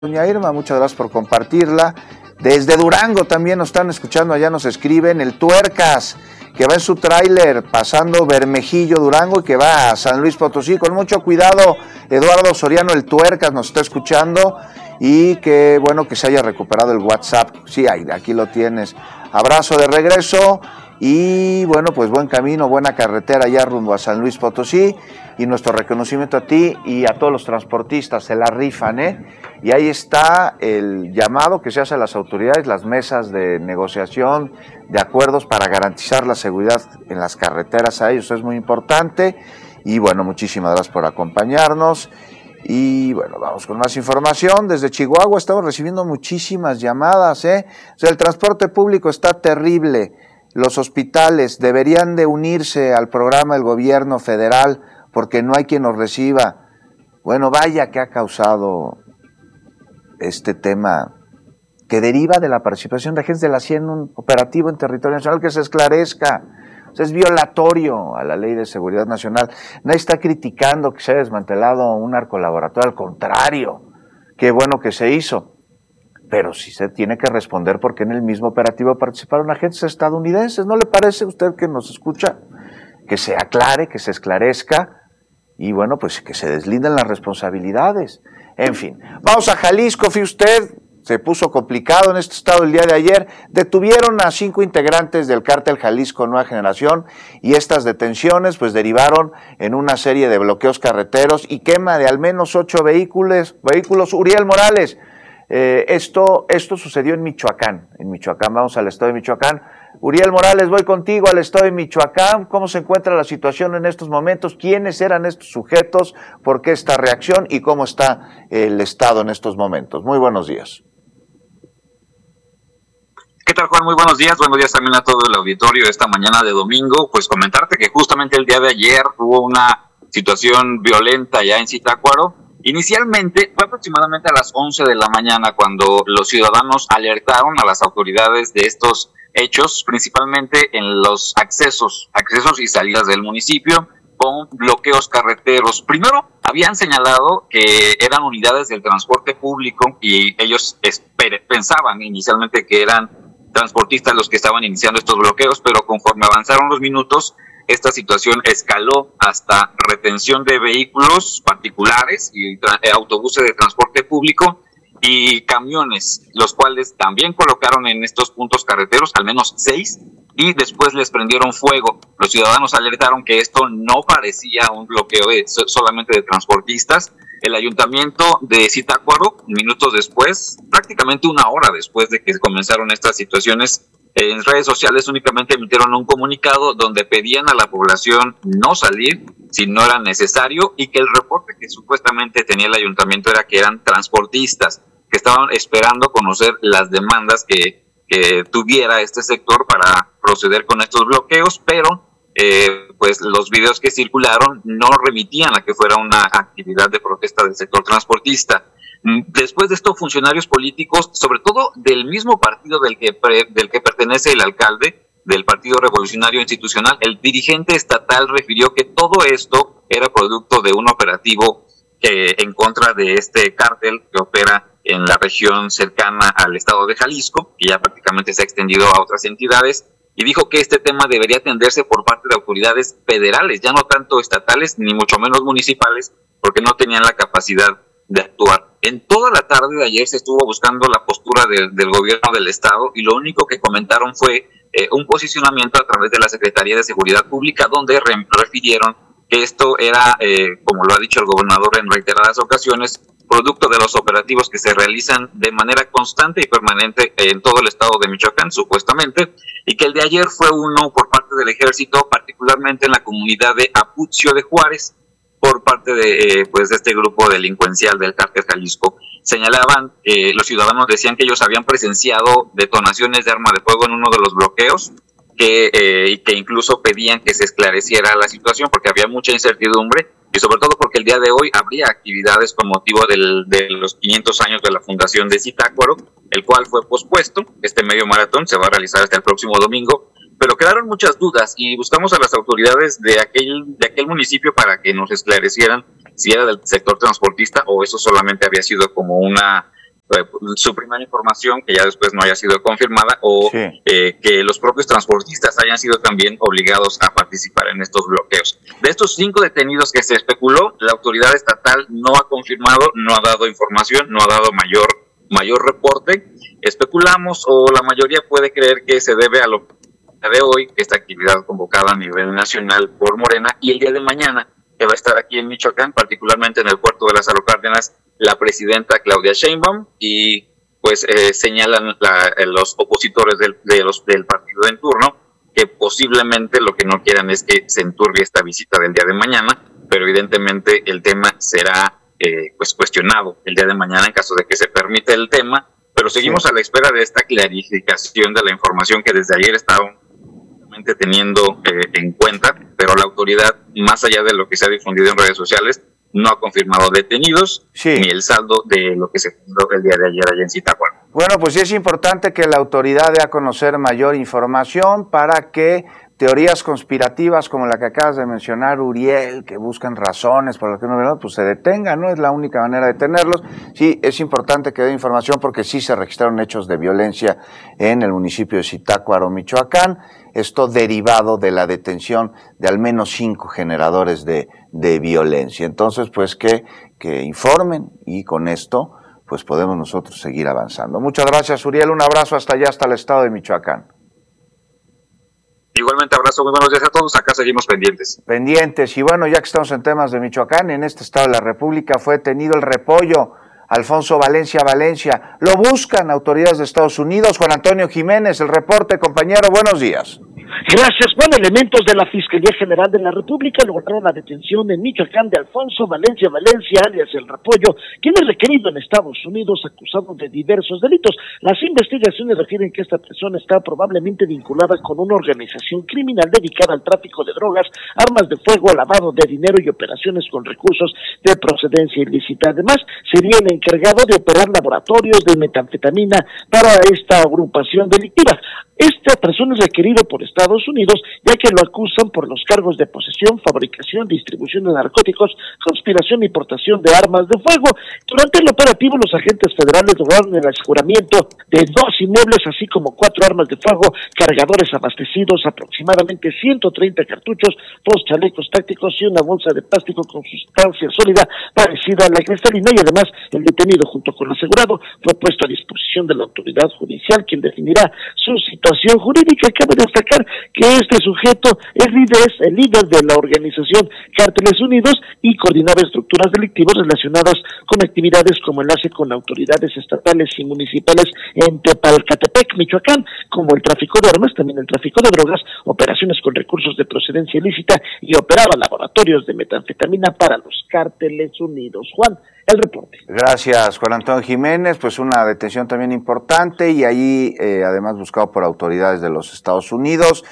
Doña Irma, muchas gracias por compartirla. Desde Durango también nos están escuchando, allá nos escriben el Tuercas, que va en su tráiler pasando Bermejillo, Durango, y que va a San Luis Potosí. Con mucho cuidado, Eduardo Soriano, el Tuercas, nos está escuchando, y que bueno que se haya recuperado el WhatsApp. Sí, aquí lo tienes. Abrazo de regreso, y bueno, pues buen camino, buena carretera ya rumbo a San Luis Potosí, y nuestro reconocimiento a ti y a todos los transportistas, se la rifan, Y ahí está el llamado que se hace a las autoridades, las mesas de negociación, de acuerdos para garantizar la seguridad en las carreteras a ellos, es muy importante. Y bueno, muchísimas gracias por acompañarnos. Y bueno, vamos con más información. Desde Chihuahua estamos recibiendo muchísimas llamadas, O sea, el transporte público está terrible. Los hospitales deberían de unirse al programa del gobierno federal porque no hay quien nos reciba. Bueno, vaya que ha causado este tema que deriva de la participación de agentes de la CIA en un operativo en territorio nacional, que se esclarezca. O sea, es violatorio a la Ley de Seguridad Nacional. Nadie está criticando que se haya desmantelado un narcolaboratorio, al contrario, qué bueno que se hizo. Pero sí se tiene que responder porque en el mismo operativo participaron agentes estadounidenses. ¿No le parece a usted que nos escucha? Que se aclare, que se esclarezca y bueno, pues que se deslinden las responsabilidades. En fin, vamos a Jalisco. Fíjese usted, se puso complicado en este estado el día de ayer. Detuvieron a 5 integrantes del cártel Jalisco Nueva Generación y estas detenciones pues derivaron en una serie de bloqueos carreteros y quema de al menos 8 vehículos. Uriel Morales, esto sucedió en Michoacán. Vamos al estado de Michoacán. Uriel Morales, voy contigo al estado de Michoacán. ¿Cómo se encuentra la situación en estos momentos? ¿Quiénes eran estos sujetos? ¿Por qué esta reacción? ¿Y cómo está el estado en estos momentos? Muy buenos días. ¿Qué tal, Juan? Muy buenos días. Buenos días también a todo el auditorio esta mañana de domingo. Pues comentarte que justamente el día de ayer hubo una situación violenta ya en Zitácuaro. Inicialmente fue aproximadamente a las 11 de la mañana cuando los ciudadanos alertaron a las autoridades de estos hechos, principalmente en los accesos y salidas del municipio, con bloqueos carreteros. Primero habían señalado que eran unidades del transporte público y ellos pensaban inicialmente que eran transportistas los que estaban iniciando estos bloqueos, pero conforme avanzaron los minutos, esta situación escaló hasta retención de vehículos particulares y autobuses de transporte público y camiones, los cuales también colocaron en estos puntos carreteros, al menos 6, y después les prendieron fuego. Los ciudadanos alertaron que esto no parecía un bloqueo solamente de transportistas. El ayuntamiento de Zitácuaro, minutos después, prácticamente una hora después de que comenzaron estas situaciones, en redes sociales únicamente emitieron un comunicado donde pedían a la población no salir si no era necesario y que el reporte que supuestamente tenía el ayuntamiento era que eran transportistas que estaban esperando conocer las demandas que tuviera este sector para proceder con estos bloqueos, pero pues los videos que circularon no remitían a que fuera una actividad de protesta del sector transportista. Después de esto, funcionarios políticos, sobre todo del mismo partido del que pertenece el alcalde, del Partido Revolucionario Institucional, el dirigente estatal refirió que todo esto era producto de un operativo en contra de este cártel que opera en la región cercana al estado de Jalisco, que ya prácticamente se ha extendido a otras entidades, y dijo que este tema debería atenderse por parte de autoridades federales, ya no tanto estatales ni mucho menos municipales, porque no tenían la capacidad de actuar. En toda la tarde de ayer se estuvo buscando la postura del gobierno del estado y lo único que comentaron fue un posicionamiento a través de la Secretaría de Seguridad Pública, donde refirieron que esto era, como lo ha dicho el gobernador en reiteradas ocasiones, producto de los operativos que se realizan de manera constante y permanente en todo el estado de Michoacán, supuestamente, y que el de ayer fue uno por parte del ejército, particularmente en la comunidad de Apucio de Juárez, por parte de este grupo delincuencial del cártel Jalisco. Señalaban, los ciudadanos decían que ellos habían presenciado detonaciones de arma de fuego en uno de los bloqueos, y que incluso pedían que se esclareciera la situación porque había mucha incertidumbre y sobre todo porque el día de hoy habría actividades con motivo de los 500 años de la fundación de Zitácuaro, el cual fue pospuesto. Este medio maratón se va a realizar hasta el próximo domingo, pero quedaron muchas dudas y buscamos a las autoridades de aquel municipio para que nos esclarecieran si era del sector transportista o eso solamente había sido como una su primera información, que ya después no haya sido confirmada, o Sí. Que los propios transportistas hayan sido también obligados a participar en estos bloqueos. De estos 5 detenidos que se especuló, la autoridad estatal no ha confirmado, no ha dado información, no ha dado mayor reporte. Especulamos, o la mayoría puede creer, que se debe a lo de hoy, esta actividad convocada a nivel nacional por Morena, y el día de mañana, que va a estar aquí en Michoacán, particularmente en el puerto de Lázaro Cárdenas, la presidenta Claudia Sheinbaum, y pues señalan los opositores del partido en turno que posiblemente lo que no quieran es que se enturbie esta visita del día de mañana, pero evidentemente el tema será pues cuestionado el día de mañana en caso de que se permita el tema, pero seguimos a la espera de esta clarificación de la información que desde ayer estaban teniendo en cuenta, pero la autoridad, más allá de lo que se ha difundido en redes sociales, no ha confirmado detenidos, ni el saldo de lo que se fundó el día de ayer allá en Zitácuaro. Bueno, pues sí es importante que la autoridad dé a conocer mayor información para que teorías conspirativas como la que acabas de mencionar, Uriel, que buscan razones por las que no, pues se detengan, ¿no? Es la única manera de detenerlos. Sí, es importante que dé información porque sí se registraron hechos de violencia en el municipio de Zitácuaro, Michoacán. Esto derivado de la detención de al menos 5 generadores de violencia. Entonces, pues que informen, y con esto pues podemos nosotros seguir avanzando. Muchas gracias, Uriel. Un abrazo hasta allá, hasta el estado de Michoacán. Igualmente, abrazo, muy buenos días a todos, acá seguimos pendientes. Y bueno, ya que estamos en temas de Michoacán, en este estado de la República fue detenido el repollo Alfonso Valencia. Lo buscan autoridades de Estados Unidos. Juan Antonio Jiménez, el reporte, compañero, buenos días. Gracias. Bueno, elementos de la Fiscalía General de la República lograron la detención en Michoacán de Alfonso Valencia, alias El Repollo, quien es requerido en Estados Unidos acusado de diversos delitos. Las investigaciones refieren que esta persona está probablemente vinculada con una organización criminal dedicada al tráfico de drogas, armas de fuego, lavado de dinero y operaciones con recursos de procedencia ilícita. Además, sería el encargado de operar laboratorios de metanfetamina para esta agrupación delictiva. Esta persona es requerido por Estados Unidos, ya que lo acusan por los cargos de posesión, fabricación, distribución de narcóticos, conspiración y portación de armas de fuego. Durante el operativo, los agentes federales lograron el aseguramiento de 2 inmuebles, así como 4 armas de fuego, cargadores abastecidos, aproximadamente 130 cartuchos, 2 chalecos tácticos y una bolsa de plástico con sustancia sólida parecida a la cristalina. Y además, el detenido, junto con el asegurado, fue puesto a disposición de la autoridad judicial, quien definirá su situación jurídica. Cabe destacar que este sujeto es el líder de la organización Cárteles Unidos y coordinaba estructuras delictivas relacionadas con actividades como enlace con autoridades estatales y municipales en Tepalcatepec, Michoacán, como el tráfico de armas, también el tráfico de drogas, operaciones con recursos de procedencia ilícita, y operaba laboratorios de metanfetamina para los Cárteles Unidos. Juan, el reporte. Gracias, Juan Antonio Jiménez. Pues una detención también importante, y ahí además buscado por autoridades de los Estados Unidos.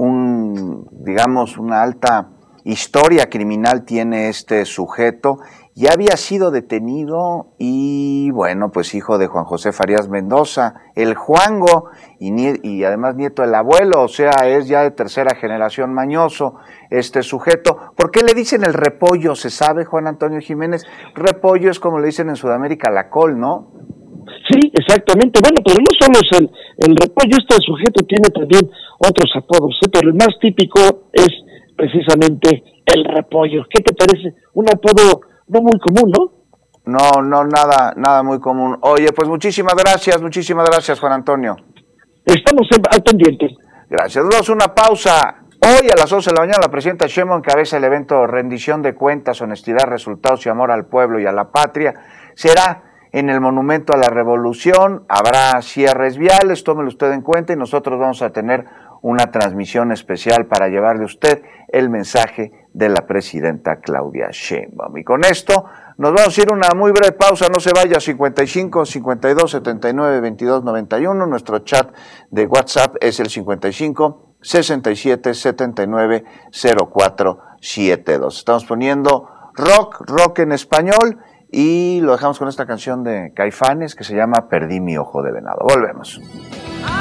Una alta historia criminal tiene este sujeto. Ya había sido detenido y, bueno, pues hijo de Juan José Farías Mendoza, el Juango, y además nieto del abuelo, o sea, es ya de tercera generación mañoso este sujeto. ¿Por qué le dicen el repollo? ¿Se sabe, Juan Antonio Jiménez? Repollo es como le dicen en Sudamérica la col, ¿no? Sí, exactamente. Bueno, pero no solo es el repollo, este sujeto tiene también otros apodos, pero el más típico es precisamente el repollo. ¿Qué te parece? Un apodo no muy común, ¿no? No, nada muy común. Oye, pues muchísimas gracias, Juan Antonio. Estamos al pendiente. Gracias. Damos una pausa. Hoy a las 11 de la mañana la presidenta Sheinbaum encabeza el evento Rendición de Cuentas, Honestidad, Resultados y Amor al Pueblo y a la Patria. Será en el Monumento a la Revolución, habrá cierres viales, tómelo usted en cuenta, y nosotros vamos a tener una transmisión especial para llevarle a usted el mensaje de la presidenta Claudia Sheinbaum. Y con esto nos vamos a ir a una muy breve pausa, no se vaya. 55 52 79 22 91, nuestro chat de WhatsApp es el 55 67 79 04 72. Estamos poniendo rock en español, y lo dejamos con esta canción de Caifanes que se llama Perdí mi ojo de venado. Volvemos.